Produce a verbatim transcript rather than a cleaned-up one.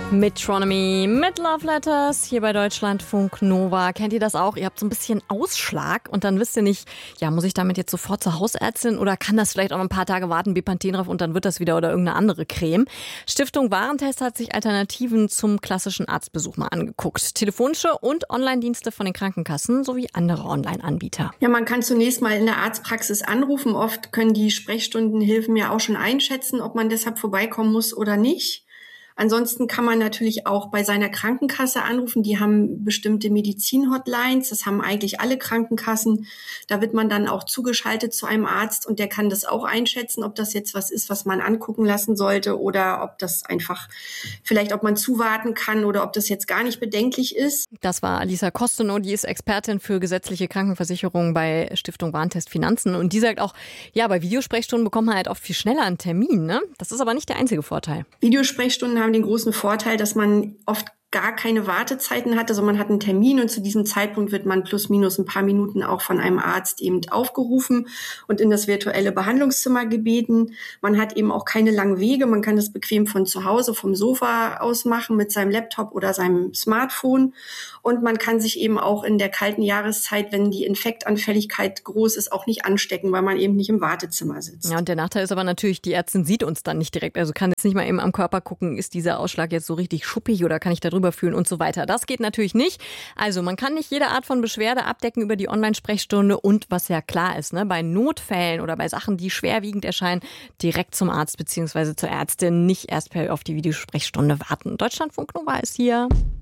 Metronomy mit Love Letters hier bei Deutschlandfunk Nova. Kennt ihr das auch? Ihr habt so ein bisschen Ausschlag und dann wisst ihr nicht, ja, muss ich damit jetzt sofort zur Hausärztin oder kann das vielleicht auch noch ein paar Tage warten, Bepanthen drauf und dann wird das wieder oder irgendeine andere Creme? Stiftung Warentest hat sich Alternativen zum klassischen Arztbesuch mal angeguckt. Telefonische und Online-Dienste von den Krankenkassen sowie andere Online-Anbieter. Ja, man kann zunächst mal in der Arztpraxis anrufen. Oft können die Sprechstundenhilfen ja auch schon einschätzen, ob man deshalb vorbeikommen muss oder nicht. Ansonsten kann man natürlich auch bei seiner Krankenkasse anrufen. Die haben bestimmte Medizin-Hotlines. Das haben eigentlich alle Krankenkassen. Da wird man dann auch zugeschaltet zu einem Arzt und der kann das auch einschätzen, ob das jetzt was ist, was man angucken lassen sollte oder ob das einfach vielleicht, ob man zuwarten kann oder ob das jetzt gar nicht bedenklich ist. Das war Alisa Kostenow, die ist Expertin für gesetzliche Krankenversicherung bei Stiftung Warentest Finanzen und die sagt auch, ja, bei Videosprechstunden bekommt man halt oft viel schneller einen Termin, ne? Das ist aber nicht der einzige Vorteil. Videosprechstunden haben den großen Vorteil, dass man oft gar keine Wartezeiten hat. Also man hat einen Termin und zu diesem Zeitpunkt wird man plus minus ein paar Minuten auch von einem Arzt eben aufgerufen und in das virtuelle Behandlungszimmer gebeten. Man hat eben auch keine langen Wege. Man kann das bequem von zu Hause, vom Sofa aus machen mit seinem Laptop oder seinem Smartphone. Und man kann sich eben auch in der kalten Jahreszeit, wenn die Infektanfälligkeit groß ist, auch nicht anstecken, weil man eben nicht im Wartezimmer sitzt. Ja, und der Nachteil ist aber natürlich, die Ärztin sieht uns dann nicht direkt. Also kann jetzt nicht mal eben am Körper gucken, ist dieser Ausschlag jetzt so richtig schuppig oder kann ich da drüber fühlen und so weiter. Das geht natürlich nicht. Also man kann nicht jede Art von Beschwerde abdecken über die Online-Sprechstunde und was ja klar ist, ne, bei Notfällen oder bei Sachen, die schwerwiegend erscheinen, direkt zum Arzt bzw. zur Ärztin, nicht erst auf die Videosprechstunde warten. Deutschlandfunk Nova ist hier.